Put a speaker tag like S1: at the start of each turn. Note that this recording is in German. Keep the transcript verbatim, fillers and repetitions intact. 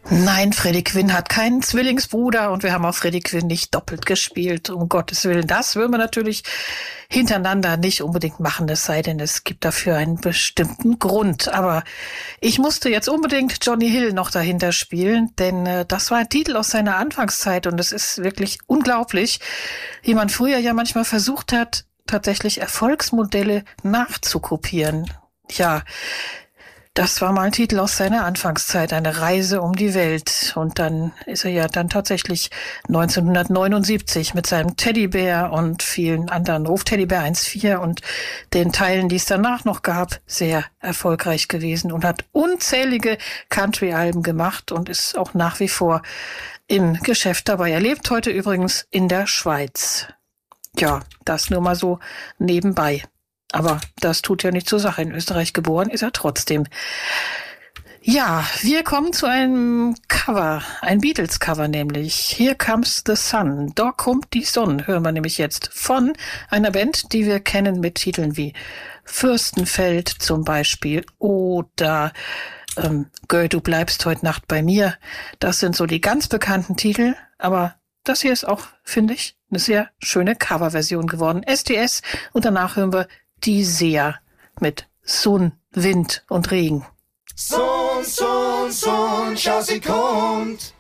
S1: Nein, Freddie Quinn hat keinen Zwillingsbruder und wir haben auch Freddie Quinn nicht doppelt gespielt. Um Gottes Willen, das würden wir natürlich hintereinander nicht unbedingt machen, es sei denn, es gibt dafür einen bestimmten Grund. Aber ich musste jetzt unbedingt Johnny Hill noch dahinter spielen, denn äh, das war ein Titel aus seiner Anfangszeit und es ist wirklich unglaublich, wie man früher ja manchmal versucht hat, tatsächlich Erfolgsmodelle nachzukopieren. Ja, das war mal ein Titel aus seiner Anfangszeit, eine Reise um die Welt. Und dann ist er ja dann tatsächlich neunzehnhundertneunundsiebzig mit seinem Teddybär und vielen anderen, Ruf Teddybär eins vier und den Teilen, die es danach noch gab, sehr erfolgreich gewesen und hat unzählige Country-Alben gemacht und ist auch nach wie vor im Geschäft dabei. Er lebt heute übrigens in der Schweiz. Ja, das nur mal so nebenbei. Aber das tut ja nicht zur Sache. In Österreich geboren ist er trotzdem. Ja, wir kommen zu einem Cover, ein Beatles-Cover nämlich. Here Comes the Sun, da kommt die Sonne, hören wir nämlich jetzt von einer Band, die wir kennen mit Titeln wie Fürstenfeld zum Beispiel oder ähm, Girl, du bleibst heute Nacht bei mir. Das sind so die ganz bekannten Titel, aber das hier ist auch, finde ich, eine sehr schöne Coverversion geworden. S T S und danach hören wir Die Seher mit Sonn, Wind und Regen.
S2: Sonn, Sonn, Sonn, schau, sie kommt.